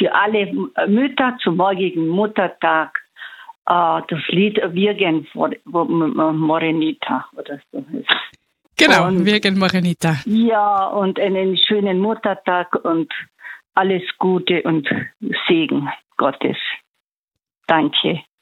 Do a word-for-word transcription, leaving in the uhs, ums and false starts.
für alle Mütter zum morgigen Muttertag äh, das Lied Virgen Morenita oder so ist. Genau, und, Virgen Morenita. Ja, und einen schönen Muttertag und alles Gute und Segen Gottes. Danke.